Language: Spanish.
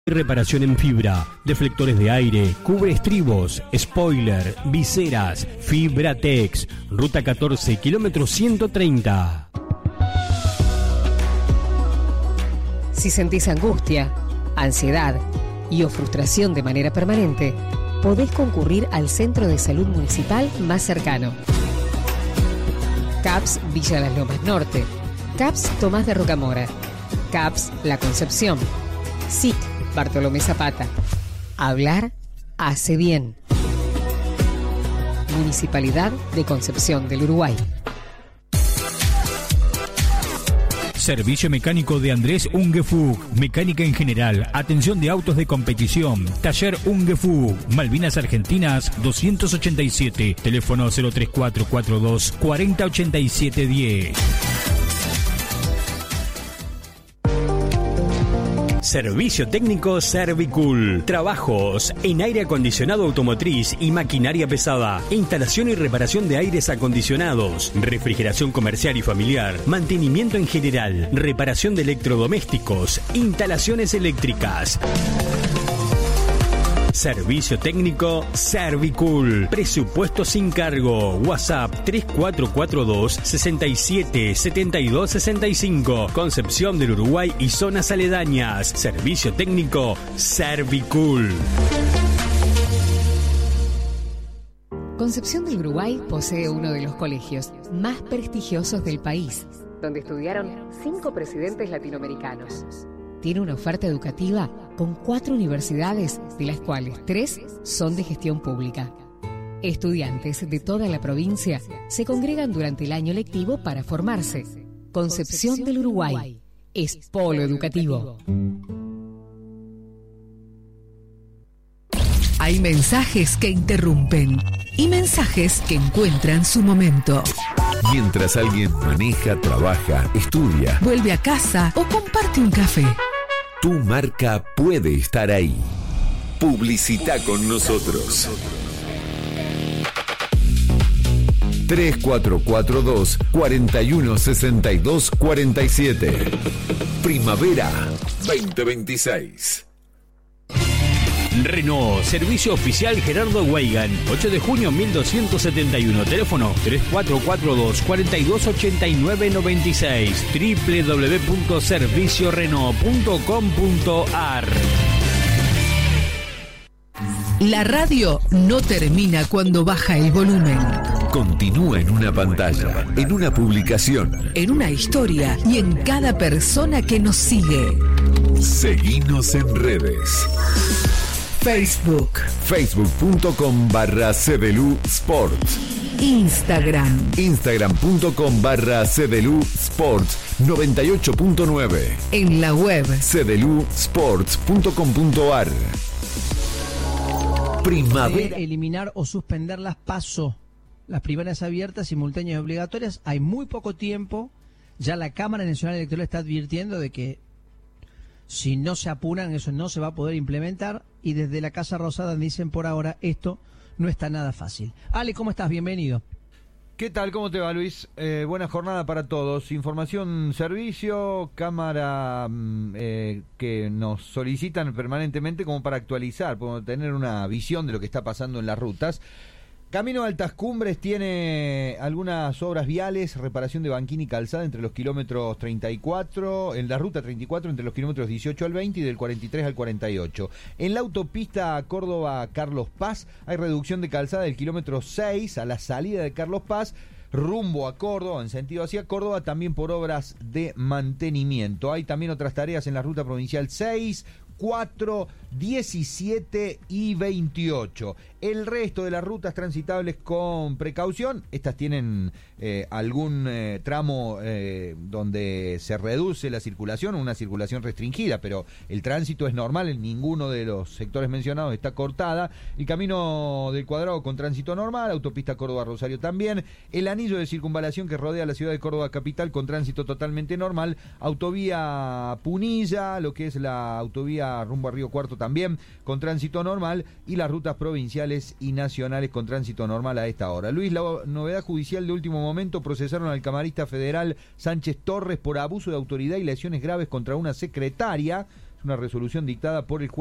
Reparación en fibra, deflectores de aire, cubre estribos, spoiler, viseras, Fibratex, ruta 14, kilómetro 130. Si sentís angustia, ansiedad o frustración de manera permanente, podés concurrir al centro de salud municipal más cercano. CAPS Villa Las Lomas Norte, CAPS Tomás de Rocamora, CAPS La Concepción, SIC Bartolomé Zapata. Hablar hace bien. Municipalidad de Concepción del Uruguay. Servicio mecánico de Andrés Ungefug. Mecánica en general. Atención de autos de competición. Taller Ungefug. Malvinas Argentinas 287. Teléfono 03442 408710. Servicio técnico Servicool. Trabajos en aire acondicionado automotriz y maquinaria pesada. Instalación y reparación de aires acondicionados. Refrigeración comercial y familiar. Mantenimiento en general. Reparación de electrodomésticos. Instalaciones eléctricas. Servicio técnico Servicool. Presupuesto sin cargo. WhatsApp 3442 67 72 65. Concepción del Uruguay y zonas aledañas. Servicio técnico Servicool. Concepción del Uruguay posee uno de los colegios más prestigiosos del país, donde estudiaron 5 presidentes latinoamericanos. Tiene una oferta educativa con 4 universidades, de las cuales 3 son de gestión pública. Estudiantes de toda la provincia se congregan durante el año lectivo para formarse. Concepción del Uruguay es polo educativo. Hay mensajes que interrumpen y mensajes que encuentran su momento. Mientras alguien maneja, trabaja, estudia, vuelve a casa o comparte un café. Tu marca puede estar ahí. Publicita con nosotros. 3442 4162 47. Primavera 2026. Renault, servicio oficial Gerardo Weigan, 8 de junio 1271, teléfono 3442 428996, www.serviciorenault.com.ar. La radio no termina cuando baja el volumen. Continúa en una pantalla, en una publicación, en una historia y en cada persona que nos sigue. Seguinos en redes. Facebook. Facebook.com/CDLU Sport. Instagram.com/CDLU Sport 98.9. En la web cdlusports.com.ar. Primavera. Eliminar o suspender las PASO, las primarias abiertas, simultáneas y obligatorias. Hay muy poco tiempo. Ya la Cámara Nacional Electoral está advirtiendo de que si no se apuran, eso no se va a poder implementar. Y desde la Casa Rosada dicen por ahora, esto no está nada fácil. Ale, ¿cómo estás? Bienvenido. ¿Qué tal? ¿Cómo te va, Luis? Buena jornada para todos. Información, servicio, cámara que nos solicitan permanentemente como para actualizar, para tener una visión de lo que está pasando en las rutas. Camino a Altas Cumbres tiene algunas obras viales, reparación de banquina y calzada entre los kilómetros 34, en la ruta 34 entre los kilómetros 18 al 20 y del 43 al 48. En la autopista Córdoba-Carlos Paz hay reducción de calzada del kilómetro 6 a la salida de Carlos Paz, rumbo a Córdoba, en sentido hacia Córdoba, también por obras de mantenimiento. Hay también otras tareas en la ruta provincial 6, 4, 17 y 28. El resto de las rutas transitables con precaución, estas tienen algún tramo donde se reduce la circulación, una circulación restringida, pero el tránsito es normal, en ninguno de los sectores mencionados está cortada. El camino del Cuadrado con tránsito normal, autopista Córdoba-Rosario también, el anillo de circunvalación que rodea la ciudad de Córdoba capital con tránsito totalmente normal, autovía Punilla, lo que es la autovía rumbo a Río Cuarto también con tránsito normal, y las rutas provinciales y nacionales con tránsito normal a esta hora. Luis, la novedad judicial de último momento: procesaron al camarista federal Sánchez Torres por abuso de autoridad y lesiones graves contra una secretaria. Es una resolución dictada por el juez